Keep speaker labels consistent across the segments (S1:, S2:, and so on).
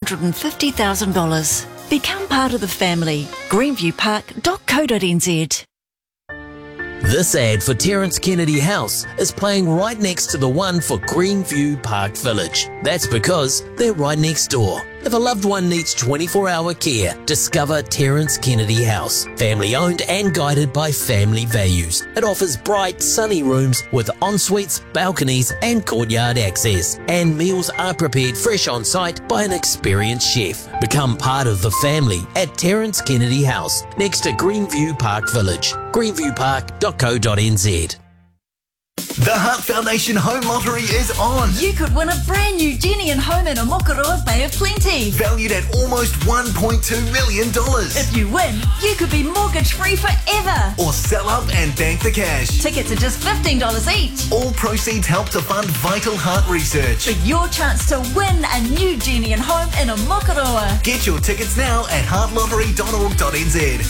S1: $250,000. Become part of the family. greenviewpark.co.nz.
S2: This ad for Terence Kennedy House is playing right next to the one for Greenview Park Village. That's because they're right next door. If a loved one needs 24-hour care, discover Terence Kennedy House. Family owned and guided by family values. It offers bright, sunny rooms with en-suites, balconies and courtyard access. And meals are prepared fresh on site by an experienced chef. Become part of the family at Terence Kennedy House, next to Greenview Park Village. greenviewpark.co.nz.
S3: The Heart Foundation Home Lottery is on.
S1: You could win a brand new Jenny and home in Omokoroa Bay of Plenty.
S3: Valued at almost $1.2 million.
S1: If you win, you could be mortgage-free forever.
S3: Or sell up and bank the cash.
S1: Tickets are just $15 each.
S3: All proceeds help to fund vital heart research.
S1: For your chance to win a new Jenny and home in Omokoroa.
S3: Get your tickets now at heartlottery.org.nz.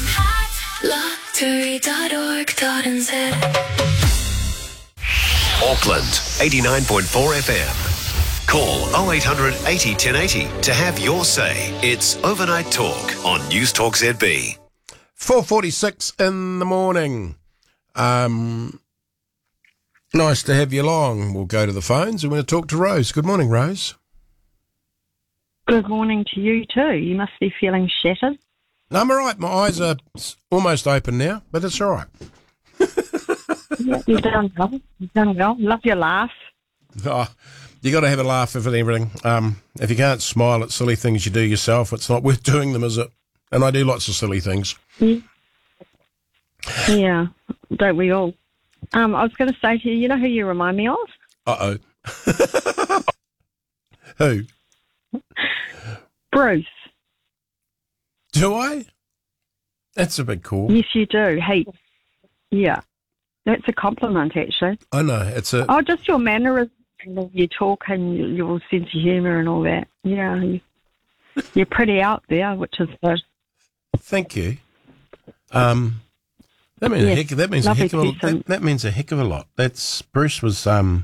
S4: Heartlottery.org.nz.
S5: Auckland, 89.4 FM. Call 0800 80 1080 to have your say. It's Overnight Talk on News Talk ZB.
S6: 4:46 in the morning. Nice to have you along. We'll go to the phones. I'm going to talk to Rose. Good morning, Rose.
S7: Good morning to you too. You must be feeling shattered.
S6: No, I'm all right. My eyes are almost open now, but it's all right.
S7: Yeah, you've done well. You've done well. Love your laugh.
S6: Oh, you got to have a laugh at everything. If you can't smile at silly things you do yourself, it's not worth doing them, is it? And I do lots of silly things.
S7: Yeah, don't we all? I was going to say to you, you know who you remind me of?
S6: Uh-oh. Who?
S7: Bruce.
S6: Do I? That's a big call.
S7: Yes, you do. Hey, yeah. That's a compliment, actually.
S6: I know. It's a...
S7: Oh, just your mannerisms, you talk and your sense of humour and all that. Yeah, you're pretty out there, which is good.
S6: Thank you. That means
S7: Yes,
S6: a heck. That means a
S7: lovely
S6: heck of a.
S7: person.
S6: That means a heck of a lot. That's Bruce was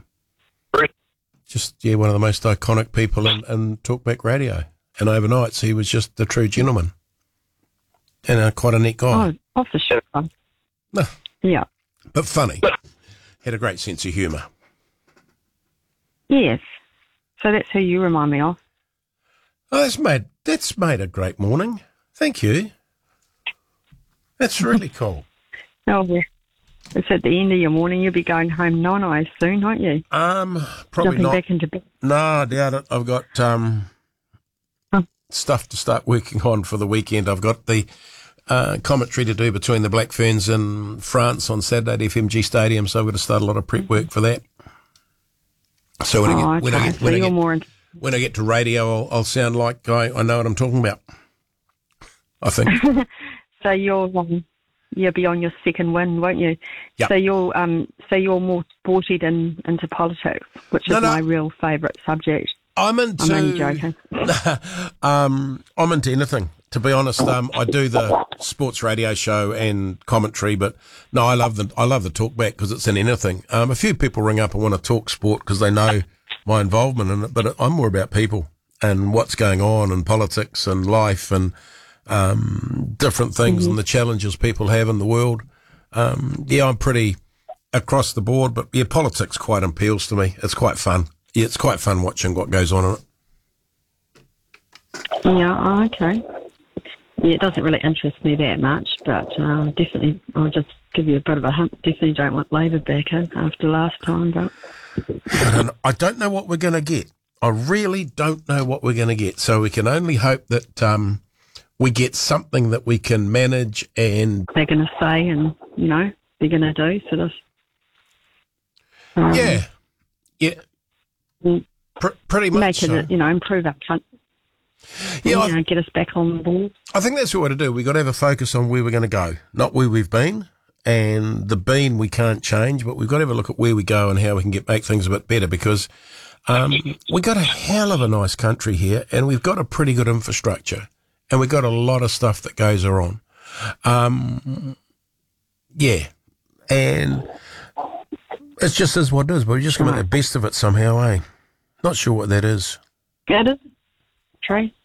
S6: just one of the most iconic people in talkback radio. And overnights, he was just the true gentleman and quite a neat guy.
S7: Oh, for sure.
S6: No,
S7: Yeah.
S6: but funny. Had a great sense of humour.
S7: Yes. So that's who you remind me of.
S6: Oh, that's made a great morning. Thank you. That's really cool.
S7: Oh, yeah. It's at the end of your morning. You'll be going home nine-eyes soon, aren't you?
S6: Probably
S7: Jumping
S6: not.
S7: back into bed.
S6: No, I doubt it. I've got stuff to start working on for the weekend. I've got the commentary to do between the Black Ferns and France on Saturday at FMG Stadium, so I've got to start a lot of prep work for that. So when I get to radio, I'll sound like I know what I'm talking about, I think.
S7: So you'll be on your second win, won't you?
S6: Yep.
S7: So you're more sporty than into politics, which is my real favourite subject.
S6: I'm only
S7: joking.
S6: I'm into anything, to be honest. I do the sports radio show and commentary, but no, I love the talkback because it's in anything. A few people ring up and want to talk sport because they know my involvement in it, but I'm more about people and what's going on and politics and life and different things and the challenges people have in the world. I'm pretty across the board, but politics quite appeals to me. It's quite fun. Yeah, it's quite fun watching what goes on in it.
S7: Yeah, okay. Yeah, it doesn't really interest me that much, but definitely, I'll just give you a bit of a hint. Definitely don't want Labor back in after last time, but...
S6: I don't know what we're going to get. I really don't know what we're going to get. So we can only hope that we get something that we can manage and...
S7: They're going to say and, they're going to do, sort of...
S6: Yeah. Pretty much
S7: make it,
S6: so.
S7: Improve our country.
S6: Yeah,
S7: get us back on the board.
S6: I think that's what we're to do. We've got to have a focus on where we're going to go, not where we've been. And the bean we can't change, but we've got to have a look at where we go and how we can make things a bit better because we've got a hell of a nice country here and we've got a pretty good infrastructure and we've got a lot of stuff that goes on. And it's just as what it is, but we're just going to make the best of it somehow, eh? Not sure what that is.
S7: It is. True.